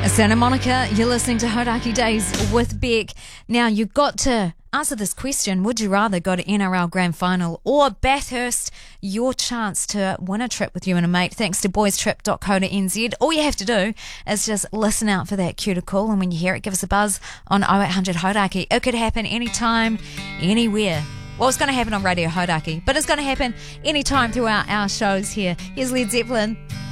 Santa Monica, you're listening to Hodaki Days with Beck. Now, you've got to answer this question. Would you rather go to NRL Grand Final or Bathurst? Your chance to win a trip with you and a mate, thanks to boystrip.co.nz. All you have to do is just listen out for that cue to call, and when you hear it, give us a buzz on 0800 Hodaki. It could happen anytime, anywhere. Well, it's going to happen on Radio Hodaki, but it's going to happen anytime throughout our shows here. Here's Led Zeppelin.